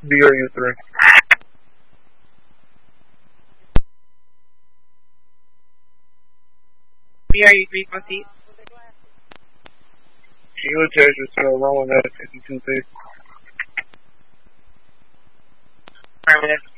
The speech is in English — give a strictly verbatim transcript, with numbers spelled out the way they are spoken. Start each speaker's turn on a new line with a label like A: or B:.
A: B R U three.
B: B R U three, proceed.
A: Can you attach yourself rolling at fifty-two feet?
B: Affirmative.